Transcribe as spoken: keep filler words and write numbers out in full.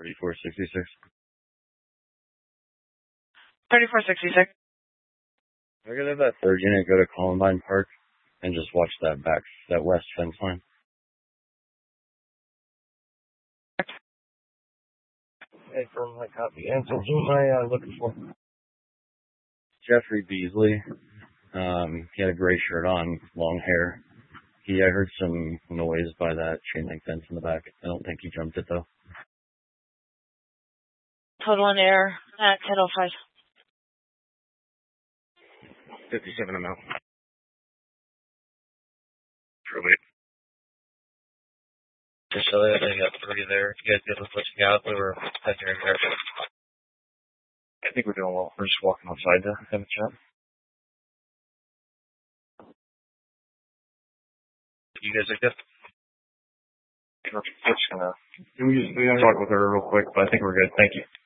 thirty-four sixty-six. thirty-four sixty-six. We're gonna have that third unit go to Columbine Park and just watch that back, that west fence line. Hey, from my copy. Ansel, who am I uh, looking for? Jeffrey Beasley. Um, he had a gray shirt on, long hair. He, I heard some noise by that chain link fence in the back. I don't think he jumped it though. Total in air at ten oh five. fifty-seven amount. Probate. Just so that they got three there. You guys good with what you got? We were heading in there. I think we're doing well. We're just walking outside to have a chat. You guys are good? We're just gonna, we just, we gonna talk with her real quick, but I think we're good. Thank you.